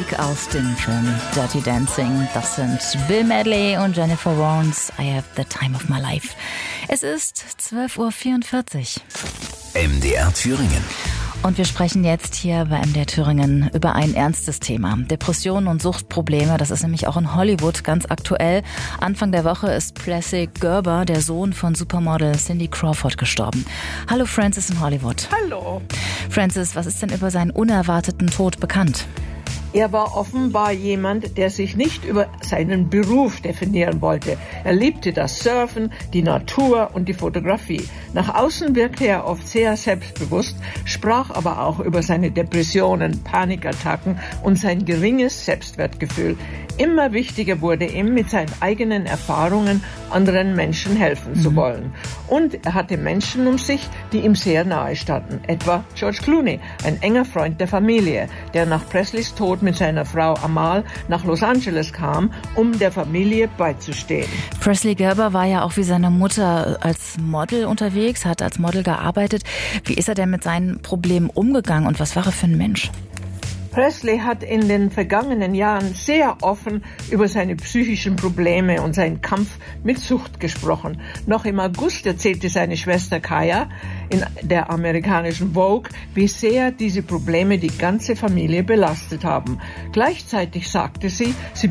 Musik aus dem Film Dirty Dancing. Das sind Bill Medley und Jennifer Warnes. I have the time of my life. Es ist 12:44 Uhr. MDR Thüringen. Und wir sprechen jetzt hier bei MDR Thüringen über ein ernstes Thema. Depressionen und Suchtprobleme, das ist nämlich auch in Hollywood ganz aktuell. Anfang der Woche ist Presley Gerber, der Sohn von Supermodel Cindy Crawford, gestorben. Hallo Francis in Hollywood. Hallo. Francis, was ist denn über seinen unerwarteten Tod bekannt? Er war offenbar jemand, der sich nicht über seinen Beruf definieren wollte. Er liebte das Surfen, die Natur und die Fotografie. Nach außen wirkte er oft sehr selbstbewusst, sprach aber auch über seine Depressionen, Panikattacken und sein geringes Selbstwertgefühl. Immer wichtiger wurde ihm, mit seinen eigenen Erfahrungen anderen Menschen helfen zu wollen. Und er hatte Menschen um sich, die ihm sehr nahe standen. Etwa George Clooney, ein enger Freund der Familie, der nach Presleys Tod mit seiner Frau Amal nach Los Angeles kam, um der Familie beizustehen. Presley Gerber war ja auch wie seine Mutter als Model unterwegs, hat als Model gearbeitet. Wie ist er denn mit seinen Problemen umgegangen und was war er für ein Mensch? Presley hat in den vergangenen Jahren sehr offen über seine psychischen Probleme und seinen Kampf mit Sucht gesprochen. Noch im August erzählte seine Schwester Kaya in der amerikanischen Vogue, wie sehr diese Probleme die ganze Familie belastet haben. Gleichzeitig sagte sie